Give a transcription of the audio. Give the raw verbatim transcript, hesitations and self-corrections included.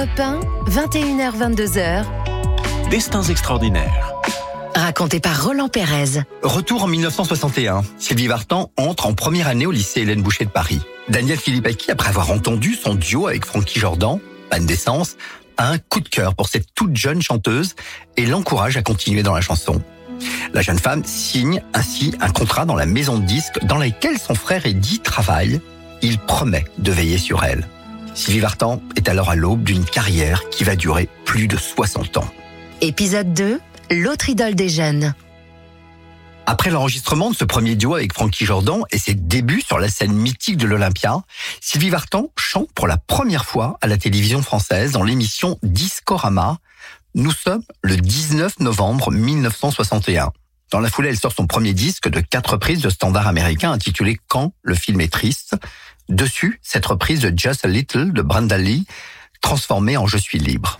Europe un, vingt et une heures vingt-deux heures. Destins extraordinaires. Raconté par Roland Pérez. Retour en dix-neuf cent soixante et un. Sylvie Vartan entre en première année au lycée Hélène Boucher de Paris. Daniel Philippaki, après avoir entendu son duo avec Frankie Jordan, Panne d'essence, a un coup de cœur pour cette toute jeune chanteuse et l'encourage à continuer dans la chanson. La jeune femme signe ainsi un contrat dans la maison de disques dans laquelle son frère Eddie travaille. Il promet de veiller sur elle. Sylvie Vartan est alors à l'aube d'une carrière qui va durer plus de soixante ans. Épisode deux, l'autre idole des jeunes. Après l'enregistrement de ce premier duo avec Frankie Jordan et ses débuts sur la scène mythique de l'Olympia, Sylvie Vartan chante pour la première fois à la télévision française dans l'émission Discorama. Nous sommes le dix-neuf novembre mille neuf cent soixante et un. Dans la foulée, elle sort son premier disque de quatre reprises de standard américain intitulé « Quand le film est triste ». Dessus, cette reprise de Just a Little de Brenda Lee, transformée en « Je suis libre ».